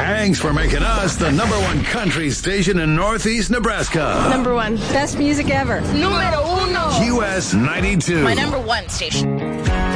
Thanks for making us the number one country station in Northeast Nebraska. Number one. Best music ever. Número uno. US 92. My number one station.